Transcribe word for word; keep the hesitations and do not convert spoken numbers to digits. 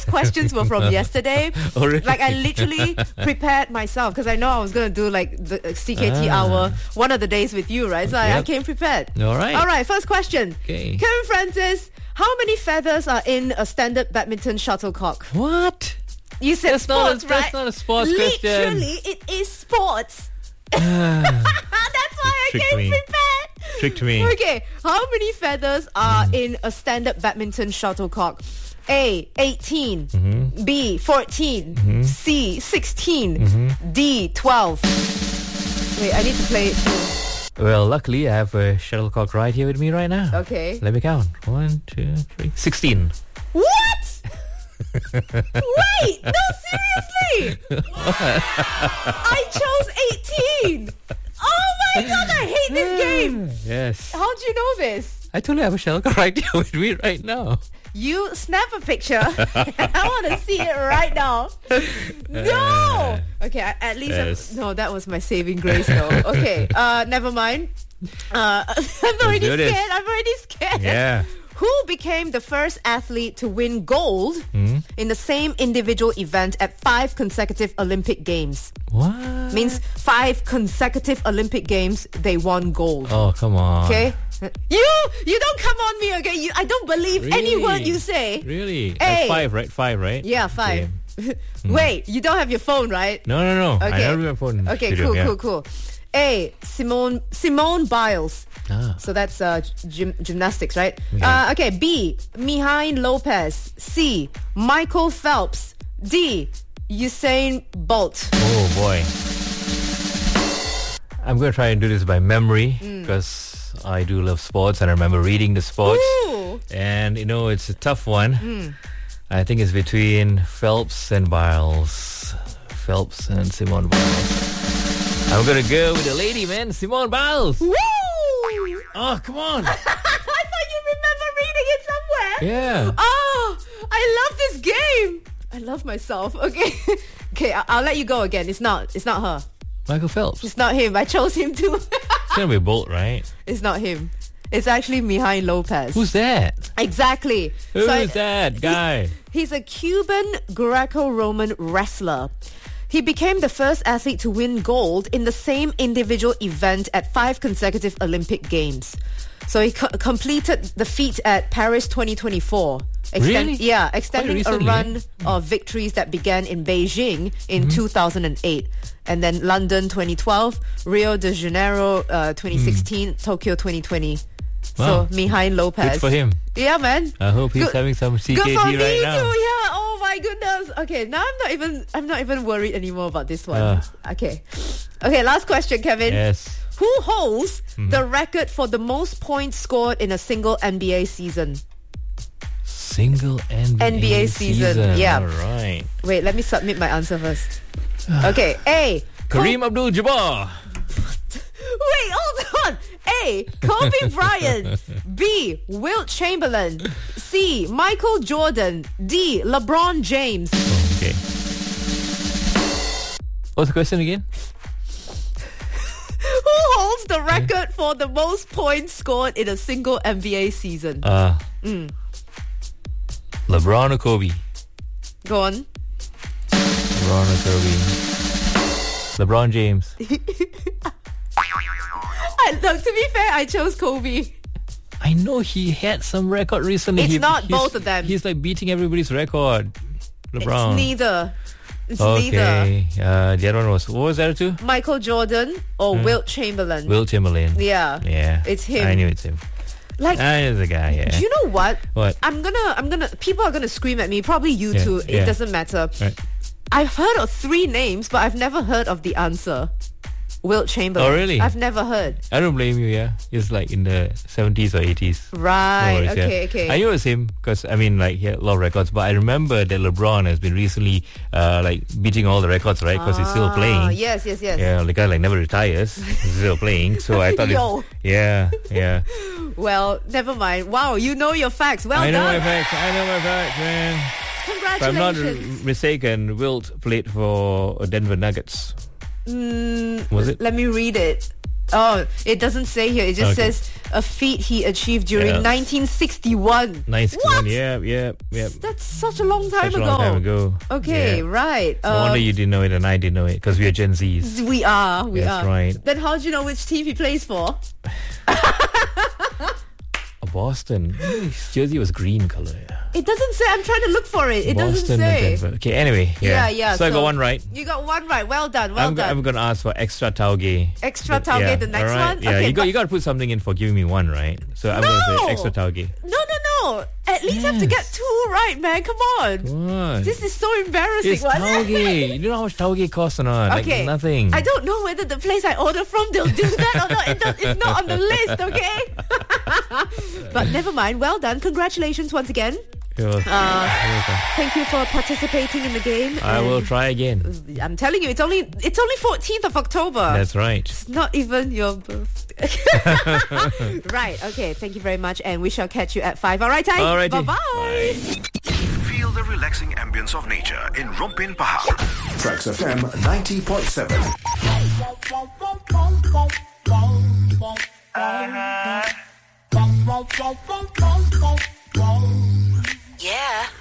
questions were from yesterday. Oh, really? Like, I literally prepared myself because I know I was going to do like the C K T Ah. hour one of the days with you, right? So I, I Yep. came prepared. All right. All right, first question. Okay. Kevin Francis, how many feathers are in a standard badminton shuttlecock? What? You said That's not a- sports, right? that's not a sports question. Literally, it is sports. That's why I Tricked came me. prepared. Tricked me. Okay, how many feathers are in a standard badminton shuttlecock? A, eighteen. Mm-hmm. B, fourteen. C, sixteen. D, twelve. Wait, I need to play it too. Well, luckily I have a shuttlecock right here with me right now. Okay. Let me count. One, two, three, sixteen. What? Wait, no, seriously. I chose eighteen. Oh my god, I hate this game. Yes. How'd you know this? I told you I have a shuttlecock right here with me right now. You snap a picture. I want to see it right now. No. Okay, a- at least Yes. I, no, that was my saving grace though. Okay, uh, never mind. Uh, I'm already do this. scared. I'm already scared. Yeah. Who became the first athlete to win gold Hmm? in the same individual event at five consecutive Olympic Games? What? Means five consecutive Olympic Games they won gold. Oh, come on. Okay? You you don't come on me, okay? You, I don't believe any Really? word you say. Really? Hey. Like five, right? Five, right? Yeah, five. Okay. Wait, you don't have your phone, right? No, no, no. I Okay. don't have my phone. in the Okay, studio, cool, yeah. cool, cool. A. Simone Simone Biles. Ah. So that's uh, gym, gymnastics, right? Okay. Uh, okay. B. Mihail Lopez. C. Michael Phelps. D. Usain Bolt. Oh, boy. I'm going to try and do this by memory Mm. because I do love sports and I remember reading the sports. Ooh. And, you know, it's a tough one. Mm. I think it's between Phelps and Biles. Phelps and Simone Biles. I'm going to go with the lady, man. Simone Biles. Woo! Oh, come on. I thought you remember reading it somewhere. Yeah. Oh, I love this game. I love myself. Okay. Okay, I- I'll let you go again. It's not. It's not her. Michael Phelps. It's not him. I chose him too. It's going to be Bolt, right? It's not him. It's actually Mihail Lopez. Who's that? Exactly. Who's So I- that guy? He's a Cuban Greco-Roman wrestler. He became the first athlete to win gold in the same individual event at five consecutive Olympic Games. So he co- completed the feat at Paris twenty twenty-four. Really? Yeah, extending a recently, run eh? of victories that began in Beijing in two thousand eight. And then London twenty twelve, Rio de Janeiro uh, twenty sixteen, Tokyo twenty twenty. Wow. So Mihail Lopez. Good for him. Yeah, man. I hope he's Good- having some C K T Good for right me now. too. Yeah. Oh my goodness. Okay. Now I'm not even. I'm not even worried anymore about this one. Uh. Okay. Okay. Last question, Kevin. Yes. Who holds the record for the most points scored in a single N B A season? Single N B A, N B A season, yeah. All right. Wait. Let me submit my answer first. Okay. A. Kareem Abdul-Jabbar. Wait, hold on. A. Kobe Bryant. B. Wilt Chamberlain. C. Michael Jordan. D. LeBron James. Okay. What's the question again? Who holds the record for the most points scored in a single N B A season? Uh, LeBron or Kobe? Go on. LeBron or Kobe? LeBron James. I, look, to be fair, I chose Kobe. I know he had some record recently. It's He- not he's- both of them. He's like beating everybody's record. LeBron. It's neither. It's neither. Okay. Uh, the other one was, what was the other two? Michael Jordan or Wilt Chamberlain. Will Chamberlain. Yeah. Yeah. It's him. I knew it's him. Like, I knew the guy, yeah. do you know what? What? I'm gonna, I'm gonna, people are gonna scream at me. Probably you Yeah, too. It yeah. doesn't matter. Right. I've heard of three names, but I've never heard of the answer. Wilt Chamberlain. Oh, really? I've never heard. I don't blame you, yeah. It's like in the seventies or eighties. Right. No worries, yeah. okay. Okay. I knew it was him because, I mean, like, he had a lot of records. But I remember that LeBron has been recently, uh, like, beating all the records, right? Because he's still Ah, playing. Yes. Yes. Yes. Yeah, the guy, like, never retires. He's still playing. So I thought Yo. it's... Yeah, yeah. Well, never mind. Wow, you know your facts. Well I know done. my facts. I know my facts, man. If I'm not Congratulations. mistaken, Wilt played for Denver Nuggets. Mm, Was it? Let me read it. Oh, it doesn't say here. It just Okay. says a feat he achieved during Yeah. nineteen sixty-one. Nice What? one. Yeah, yeah, yeah. That's such a long time Such a ago. long time ago. Okay, Yeah. right. No Um, wonder you didn't know it and I didn't know it because we are Gen Zs. we are. We That's are. right. Then how do you know which team he plays for? Boston. His jersey was green color. Yeah. It doesn't say. I'm trying to look for it. It doesn't Boston say. and Denver. Okay, anyway. Yeah, Yeah, yeah. So, I got one right. You got one right. Well done. Well I'm, go- done. I'm going to ask for extra tauge. Extra The- tauge, yeah, the next all right? one? Yeah, Okay, you got but- you got to put something in for giving me one right. So I'm going to No! say extra tauge. No, no, no. At least have to get Yes. two right, man. Come on. What? This is so embarrassing. It's wasn't tauge. it? You know how much tauge costs or not? Like Okay. nothing. I don't know whether the place I order from they'll do that or not. It does, it's not on the list, okay? But never mind. Well done. Congratulations once again. It was- Thank you for participating in the game. I will And try again. I'm telling you, it's only it's only fourteenth of October. That's right. It's not even your birthday. Right. Okay. Thank you very much, and we shall catch you at five. All right, Ty. Alrighty. Bye-bye. Bye. Feel the relaxing ambience of nature in Rompin Pahang. Tracks F M ninety point seven. Yeah.